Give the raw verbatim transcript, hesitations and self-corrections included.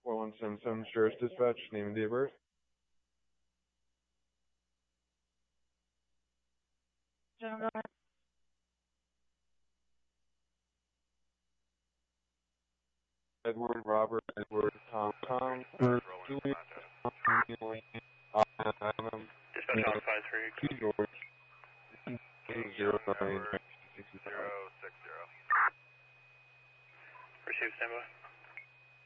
four one seven seven, Sheriff's Dispatch, name and date of birth. General, go ahead. Edward, Robert, Edward, Tom, Tom, Kurt, Julian, Tom, Neil, Adam, Dispatch on five three. T. George, zero nine six zero. Receive standby.